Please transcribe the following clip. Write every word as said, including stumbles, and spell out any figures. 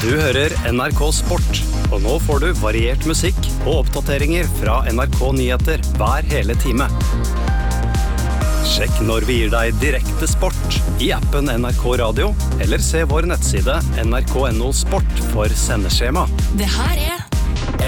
Du hører N R K Sport, og nå får du variert musikk og oppdateringer fra N R K Nyheter hver hele time. Sjekk når vi gir deg direkte sport i appen N R K Radio, eller se vår nettside N R K N O Sport for sendeskjema. Det her er